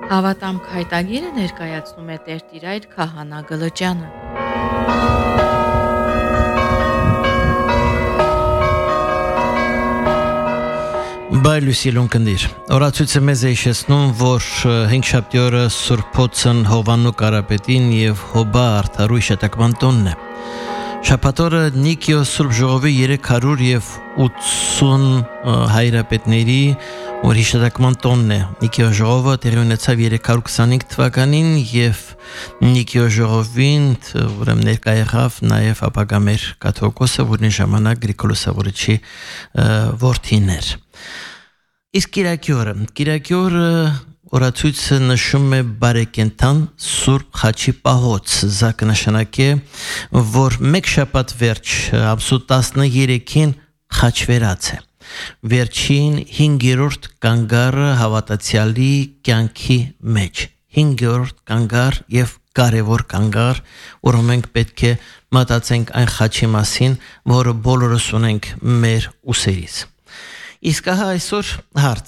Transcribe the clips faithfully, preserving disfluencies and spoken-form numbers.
Հավատամք հայտագիրը ներկայացնում է Տերտիրայր Քահանա Գլրջյանը։ Բայլուսիլուն կնդիր, օրացույցը մեզ է իշեցնում, որ հինգշաբթի օրը Սուրբոցն Հովանու Կարապետին և Հոբա Արդարու իշետակման տոնն է։ Շաբաթ օրը Նիկիո Սուրբ ժողովի երեք հարյուր և ութսուն հայրապետների որ իշետակման տոնն է։ Նիկիո ժողովը տեղի ունեցավ երեք հարյուր քսանհինգ թվականին և Նիկիո ժողովին ուրեմն ներկա եղավ նաև ապագա մեր կաթողիկոսը, որն այն ժամանակ Գրիգոր Լուսավորչի որդին էր։ Իսկ Կիրակի օրը, Կիրակի օրը օրացույցը նշում է բարեկենդան Սուրբ Խաչի պահոց, դա կնշանակե, որ մեկ շաբաթ վերջ ամսու տասներեքին խաչվերած է։ Վերջին հինգերորդ կանգառը հավատացյալի կյանքի մեջ, հինգերորդ կանգառ և կարևոր կանգառ, որով մենք պետք է մտածենք այն խաչի մասին, որը բոլորս ունենք մեր ուսերից։ Իսկ ահա այսօր հարց.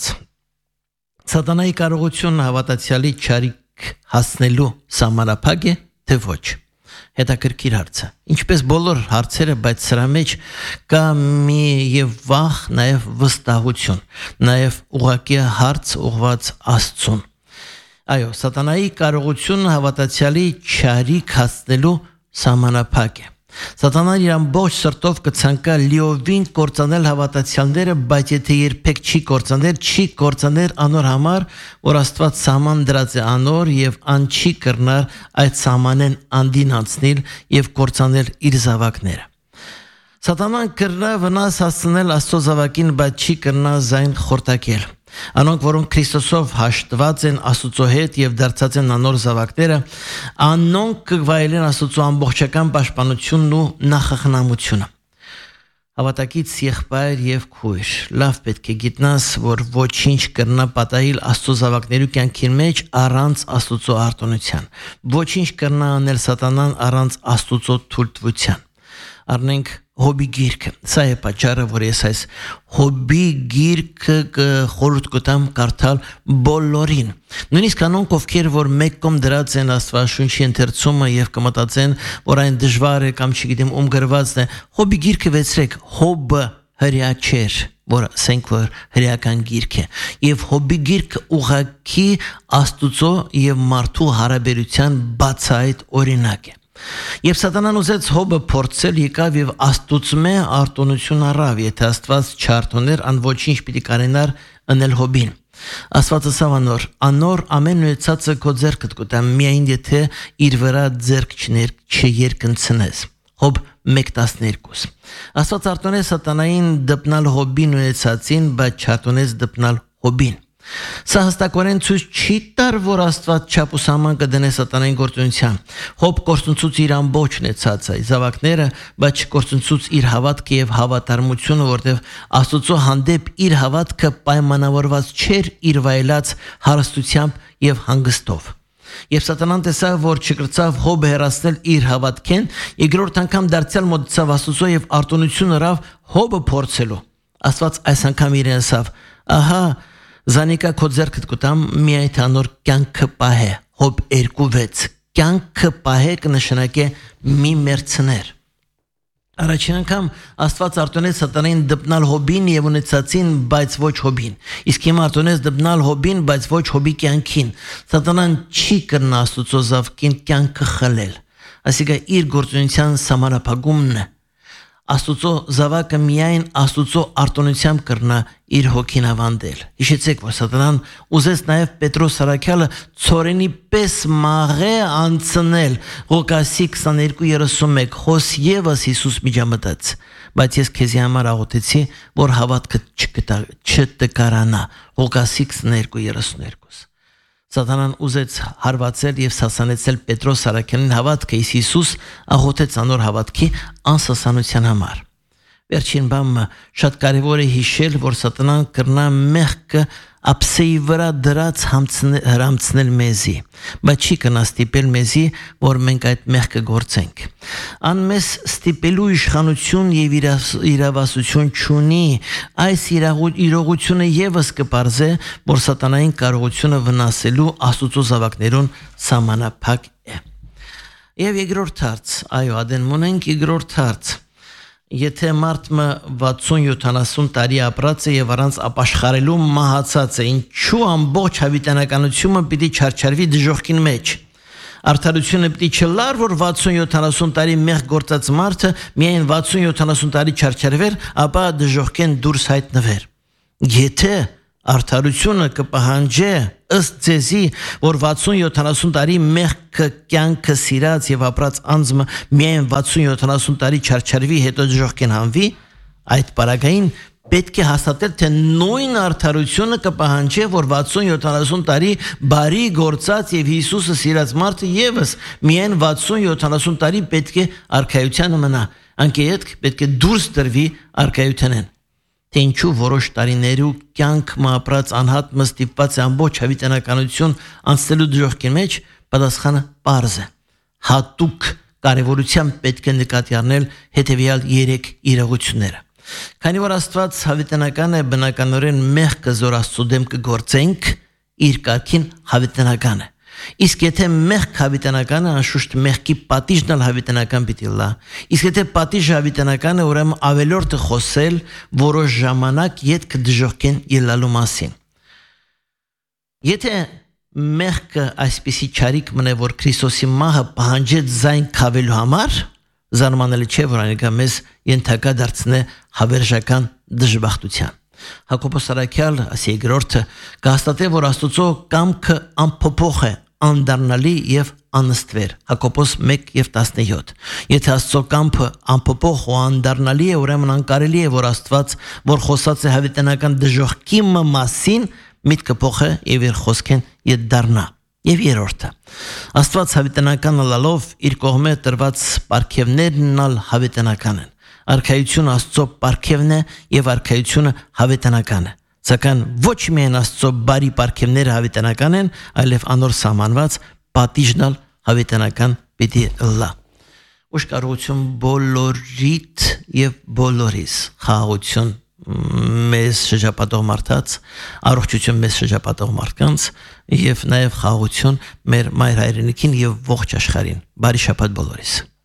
Սատանայի կարողությունը հավատացյալի չարիք հասնելու սահմանափակ է, թե ոչ։ Հետաքրքիր հարցը։ Ինչպես բոլոր հարցերը, բայց սրա մեջ կա մի եւ վախ, նաեւ վստահություն, նաեւ ուղղակի հարց ուղված Աստծուն։ Այո, սատանայի կարողությունը հավատացյալի չարիք հասնելու սահմանափակ է։ Սատանան իր ամբողջ սրտով կցանկա լիովին կործանել հավատացյալները, բայց եթե երբեք չի կործանել, չի կործանել անոր համար, որ Աստված սահման դրած է անոր եւ ան չի կրնար այդ սահմանեն անդին անցնել եւ կործանել իր զավակները։ Սատանան կրնա վնաս հասցնել Աստծո զավակին, բայց չի կրնա զայն խորտակել։ Անոնք, որոնք Քրիստոսով հաշտված են Աստծո հետ եւ դարձած են անոր զավակները, անոնք կվայելեն Աստծո ամբողջական պաշտպանությունն ու նախախնամությունը։ Հավատակից եղբայր եւ քույր, լավ պետք է գիտնաս, որ ոչինչ կրնա պատահել Աստծո զավակների կյանքի մեջ առանց Աստծո արտոնության։ Ոչինչ կրնա անել սատանան առանց Աստծո թույլտվության։ Առնենք Հոբի գիրքը։ Սա է պատճառը, որ ես այս Հոբի գիրքը խորհուրդ կտամ կարդալ բոլորին։ Նույնիսկ անոնք, ովքեր որ մեկ կողմ դրած են Աստվածաշունչի ընթերցումը եւ կմտածեն, որ այն դժվար է կամ չգիտեմ ում գրվածն է, Հոբի գիրքը վեցրեք, Հոբը հրյա չէր, որ ասենք որ հրյական գիրք է։ Եվ Հոբի գիրքը ուղղակի Աստծո եւ մարդու հարաբերության բացահայտ օրինակ է։ Եվ սատանան ուզեց Հոբը փորձել, եկավ եւ Աստուծմե արտոնություն առավ, եթե Աստված չարտոներ, ան ոչինչ պիտի կարենար ընել Հոբին։ Աստված ասավ անոր, անոր ամեն ունեցածը քո ձեռքդ կտամ, միայն եթե իր վրա ձեռք չներ չերկնցնես։ Հոբ մեկ տասներկու։ Աստված արտոնեց սատանային դպնալ Հոբին ունեցածին, բայց չարտոնեց դպնալ Հոբին։ Սա հստակորեն ցույց չի տար, որ Աստված չափ ու սահման կդնե սատանային գործունեության։ Հոբ կորցնցուց իր ամբողջ ունեցածը, զավակները, բայց չկորցնցուց իր հավատքը եւ հավատարմությունը, որտեղ Աստծո հանդեպ իր հավատքը պայմանավորված չէր իր վայելած հարստությամբ եւ հանգստով։ Եվ սատանան տեսավ, որ չկրծավ Հոբը հեռացնել իր հավատքեն, երկրորդ անգամ դարձյալ մոտեցավ Աստծո եւ արտոնություն առավ Հոբը փորձելու։ Աստված այս անգամ իրեն ասավ. ահա Զանիկա քո ձեռքդ կտամ, միայն թե անոր կյանքը պահե։ Հոբ երկու վեց, կյանքը պահե կնշանակե մի մերցներ։ Առաջին անգամ Աստված արտոնեց սատանային դպնալ Հոբին եւ ունեցածին, բայց ոչ Հոբին։ Իսկ հիմա արտոնեց դպնալ Հոբին, բայց ոչ Հոբի կյանքին։ Սատանան չի կրնա Աստծո զավակին կյանքը խլել։ Այսինքն իր գործունեության սահմանափակումն է։ Աստծո զավակը միայն Աստծո արտոնությամբ կրնա իր հոգին ավանդել։ Հիշեցեք, որ սատանան ուզեց նաև Պետրոս Սարաքյալը ծորենի պես մաղե անցնել, Ղուկասի քսաներկու երեսունմեկ, խոս եւս Հիսուս միջամտեց, բայց ես քեզի համար աղոթեցի, որ հավատքը չտկարանա, Ղուկասի քսաներկու երեսուներկու։ Սատանան ուզեց հարվածել եւ սասանեցել Պետրոս Սարաքյանին հավատքը, իսկ Հիսուս աղոթեց անոր հավատքի անսասանության համար։ Վերջին բամը շատ կարևոր է հիշել, որ սատանան կրնա մեղքը ափսեի վրա դրած հրամցնել մեզի, բայց չի կնա ստիպել մեզի, որ մենք այդ մեղքը գործենք։ Ան մեզ ստիպելու իշխանություն եւ իրավասություն չունի, այս իրողությունը եւս կպարզե, որ սատանային կարողությունը վնասելու Աստծո զավակներուն սահմանափակ է։ Եվ երկրորդ հարց, այո, ադեն մունենք երկրորդ հարց։ Եթե մարդը վաթսուն յոթանասուն տարի ապրած է եւ առանց ապաշխարելու մահացած է, ինչու ամբողջ հավիտյանականությունը պիտի չարչարվի դժոխքին մեջ։ Արդարությունը պիտի չլար, որ վաթսուն յոթանասուն տարի մեղք գործած մարդը միայն վաթսուն յոթանասուն տարի չարչարվեր, ապա դժոխքեն դուրս հայտնվեր։ Եթե արդարությունը կպահանջե ըստ ձեզի, որ վաթսուն յոթանասուն տարի մեղքը կյանքը սիրած եւ ապրած անձը միայն վաթսուն յոթանասուն տարի չարչարվի, հետո դժոխքեն հանվի, այդ պարագային պետք է հաստատել, թե նույն արդարությունը կպահանջե, որ վաթսուն յոթանասուն տարի բարի գործած եւ Հիսուսը սիրած մարդը եւս միայն վաթսուն յոթանասուն տարի պետք է արքայության մնա, անկետ պետք է դուրս տրվի արքայությանեն։ Թե ինչու որոշ տարիներու կյանք ապրած անհատ մստիպված է ամբողջ հավիտյանականություն անցնելու դժոխքի մեջ, պատասխանը պարզ է։ Հատուկ կարևորությամբ պետք է նկատի առնել հետևյալ երեք իրողությունները։ Քանի որ Աստված հավիտյանական է, բնականորեն մեղքը զոր Աստծո դեմ կգործենք, իր կարգին հավիտյանական է։ Իսկ եթե մեղք հավիտյանական է, անշուշտ մեղքի պատիժն էլ հավիտյանական պիտի լա։ Իսկ եթե պատիժը հավիտյանական է, ուրեմն ավելորդ է խոսել որոշ ժամանակ ետք դժոխքեն ելալու մասին։ Եթե մեղքը այսպիսի չարիք մնե, որ Քրիստոսի մահը պահանջեց զայն քավելու համար, զարմանալի չէ, որ անիկա մեզ ենթակա դարձնե հավերժական դժբախտության։ Հակոբոս Արաքյալ, ասի երկրորդը, կհաստատե, որ Աստծո կամքը անփոփոխ է, անդառնալի եւ անըստվեր։ Հակոբոս մեկ եւ տասնյոթ։ Եթե Աստծո կամքը անփոփոխ ու անդառնալի է, ուրեմն անկարելի է, որ Աստված, որ խոսած է հավիտյանական դժոխքի մասին, միտքը փոխե եւ իր խոսքեն ետ դառնա։ Եվ երրորդը, Աստված հավիտյանական լալով իր կողմը տրված պարգևներն ալ հավիտյանական են։ Արքայությունը Աստծո պարգևն է եւ արքայությունը հավիտյանական է։ Սակայն ոչ միայն Աստծո բարի պարգևները հավիտյանական են, այլև անոր սահմանված պատիժն ալ հավիտյանական պիտի լա։ Ուշքարություն բոլորիդ եւ բոլորիս, խաղաղություն մեզ շրջապատող մարդաց, առողջություն մեզ շրջապատող մարդկանց եւ նաեւ խաղաղություն մեր մայր հայրենիքին եւ ողջ աշխարհին։ Բարի շաբաթ բոլորիս։